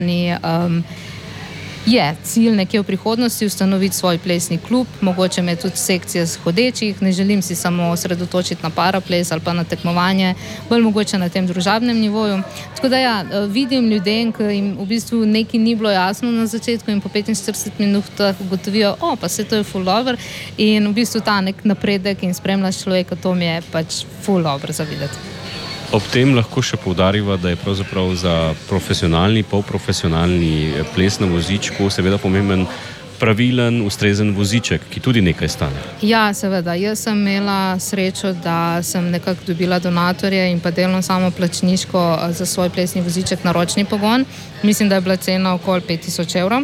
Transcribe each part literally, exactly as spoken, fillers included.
Um, je cilj nekje v prihodnosti ustanoviti svoj plesni klub, mogoče me tudi sekcija hodečih, ne želim si samo osredotočiti na paraples ali pa na tekmovanje, bolj mogoče na tem družabnem nivoju. Tako da ja, vidim ljudem, ki jim v bistvu nekaj ni bilo jasno na začetku in po petinštiridesetih minutah ugotovijo, o, pa se to je ful dobro in v bistvu ta nek napredek in spremljaš človeka, to mi je pač ful dobro za videti. Ob tem lahko še poudarimo, da je pravzaprav za profesionalni, polprofesionalni ples na vozičku seveda pomemben pravilen, ustrezen voziček, ki tudi nekaj stane. Ja, seveda. Jaz sem imela srečo, da sem nekako dobila donatorje in pa delno samo plačniško za svoj plesni voziček na ročni pogon. Mislim, da je bila cena okoli pet tisoč evrov.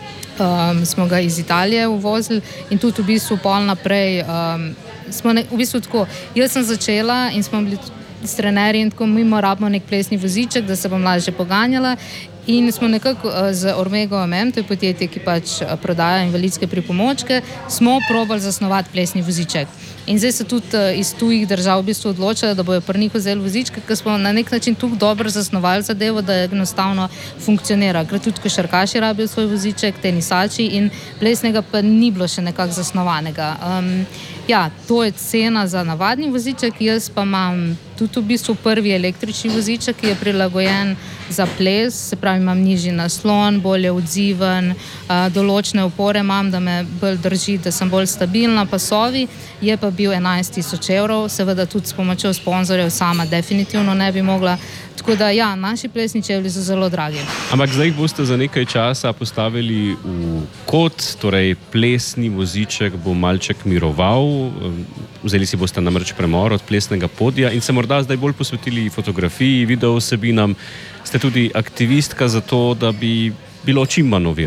Um, smo ga iz Italije uvozili in tudi v bistvu pol naprej um, smo ne, v bistvu tako, jaz sem začela in smo bili s trenerji in tako mimo rabimo nek plesni voziček, da se bom lažje poganjala in smo nekako z Ormego M M, to je podjetje, ki pač prodaja invalidske pripomočke, smo probali zasnovati plesni voziček. In zdaj se tudi iz tujih držav v bistvu odločajo, da bojo pri njih vzeli vozičke, ker smo na nek način tako dobro zasnovali zadevo, da enostavno funkcionira. Ker tudi košarkaši rabijo svoj voziček, tenisači in plesnega pa ni bilo še nekako zasnovanega. Um, ja, to je cena za navadni voziček, jaz pa imam tudi v bistvu prvi električni voziček, ki je prilagojen za ples, se pravi, imam nižji naslon, bolje odziven, določene opore imam, da me bolj drži, da sem bolj stabilna, pasovi, je pa bil enajst tisoč evrov, seveda tudi s pomočjo sponzorjev sama definitivno ne bi mogla, tako da ja, naši plesni čevlji so zelo dragi. Ampak zdaj jih boste za nekaj časa postavili v kot, torej plesni voziček bo malček miroval, vzeli si boste namreč premor od plesnega podija in se morda zdaj bolj posvetili fotografiji, video vsebinam, ste tudi aktivistka za to, da bi bilo čim manj ovir.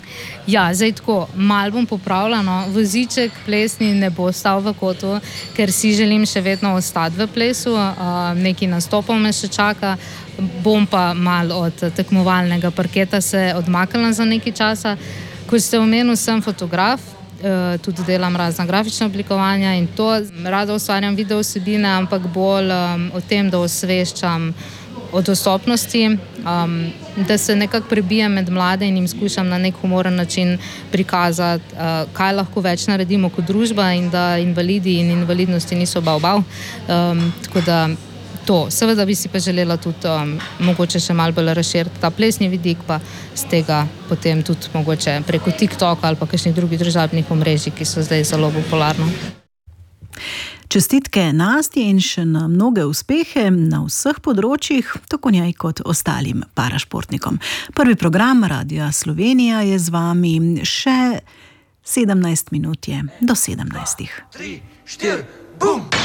Ja, zdaj tako, malo bom popravila, no, voziček plesni ne bo ostal v kotu, ker si želim še vedno ostati v plesu, uh, nekaj nastopov me še čaka, bom pa malo od tekmovalnega parketa se odmaknila za nekaj časa. Ko ste omenili, sem fotograf, uh, tudi delam razna grafična oblikovanja in to, rada ustvarjam video vsebine, ampak bolj um, o tem, da osveščam o dostopnosti, um, da se nekako prebijem med mlade in jim skušam na nek humoren način prikazati, uh, kaj lahko več naredimo kot družba in da invalidi in invalidnosti niso bav-bav. Um, tako da to, seveda bi si pa želela tudi um, mogoče še malo bolj razširiti ta plesni vidik, pa z tega potem tudi mogoče preko TikToka ali pa kakšnih drugih družabnih omrežij, ki so zdaj zelo popularno. Čestitke Nastji in še na mnoge uspehe na vseh področjih, tako njej kot ostalim parašportnikom. Prvi program Radia Slovenija je z vami, še sedemnajst minut je do sedemnajstih. Tri, štiri, bum!